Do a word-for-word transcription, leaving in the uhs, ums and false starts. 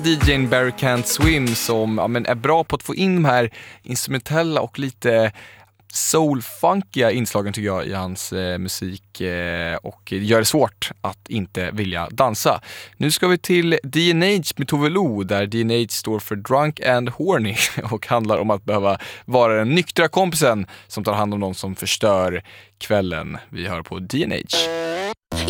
D J:n Barry Can't Swim som ja, men är bra på att få in de här instrumentella och lite soul-funkiga inslagen tycker jag i hans eh, musik eh, och gör det svårt att inte vilja dansa. Nu ska vi till D N H med Tove Lo där D N H står för Drunk and Horny och handlar om att behöva vara den nyktra kompisen som tar hand om de som förstör kvällen. Vi hör på D N H.